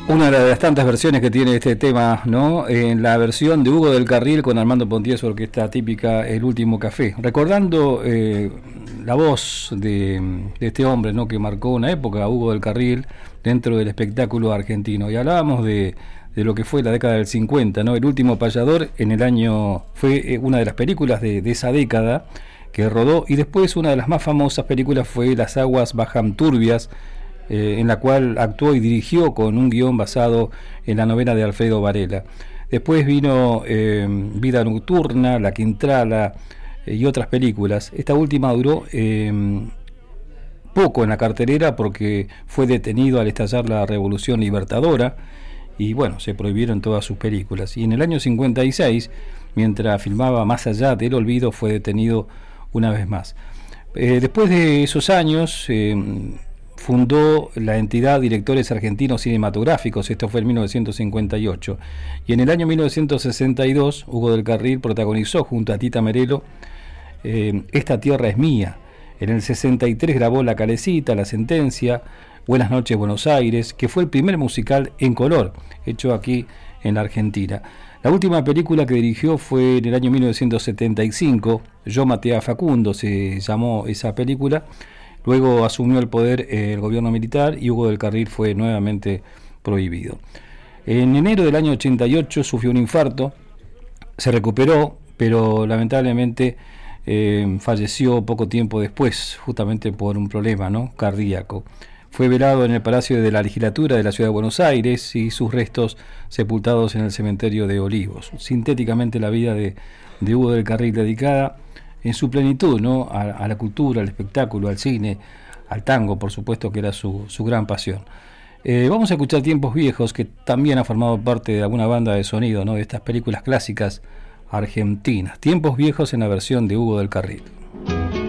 Una de las tantas versiones que tiene este tema, ¿no? En la versión de Hugo del Carril con Armando Pontier, su orquesta típica El Último Café. Recordando la voz de este hombre, ¿no? Que marcó una época, Hugo del Carril, dentro del espectáculo argentino. Y hablábamos de lo que fue la década del 50, ¿no? El Último Payador en el año fue una de las películas de esa década que rodó, y después una de las más famosas películas fue Las aguas bajan turbias, en la cual actuó y dirigió con un guión basado en la novela de Alfredo Varela. Después vino Vida Nocturna, La Quintrala y otras películas. Esta última duró poco en la cartelera porque fue detenido al estallar la Revolución Libertadora y bueno, se prohibieron todas sus películas. Y en el año 56, mientras filmaba Más allá del olvido, fue detenido una vez más. Después de esos años fundó la entidad Directores Argentinos Cinematográficos, esto fue en 1958, y en el año 1962 Hugo del Carril protagonizó junto a Tita Merelo Esta tierra es mía. En el 63 grabó La Calecita, La Sentencia, Buenas noches Buenos Aires, que fue el primer musical en color hecho aquí en la Argentina. La última película que dirigió fue en el año 1975, Yo maté a Facundo, se llamó esa película. Luego asumió el poder el gobierno militar y Hugo del Carril fue nuevamente prohibido. En enero del año 88 sufrió un infarto, se recuperó, pero lamentablemente falleció poco tiempo después, justamente por un problema, ¿no?, cardíaco. Fue velado en el Palacio de la Legislatura de la Ciudad de Buenos Aires y sus restos sepultados en el cementerio de Olivos. Sintéticamente la vida de Hugo del Carril, dedicada en su plenitud, ¿no?, a la cultura, al espectáculo, al cine, al tango, por supuesto, que era su gran pasión. Vamos a escuchar Tiempos Viejos, que también ha formado parte de alguna banda de sonido, ¿no?, de estas películas clásicas argentinas. Tiempos Viejos en la versión de Hugo del Carril.